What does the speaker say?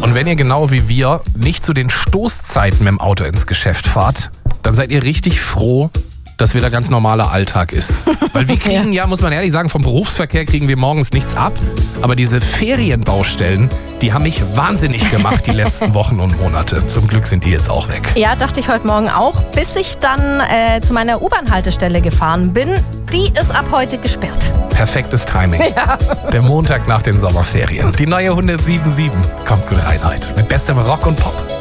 Und wenn ihr genau wie wir nicht zu den Stoßzeiten mit dem Auto ins Geschäft fahrt, dann seid ihr richtig froh, dass wieder ganz normaler Alltag ist. Weil wir kriegen ja, muss man ehrlich sagen, vom Berufsverkehr kriegen wir morgens nichts ab. Aber diese Ferienbaustellen, die haben mich wahnsinnig gemacht die letzten Wochen und Monate. Zum Glück sind die jetzt auch weg. Ja, dachte ich heute Morgen auch, bis ich dann zu meiner U-Bahn-Haltestelle gefahren bin. Die ist ab heute gesperrt. Perfektes Timing. Ja. Der Montag nach den Sommerferien. Die neue 107.7 kommt gut rein heute. Mit bestem Rock und Pop.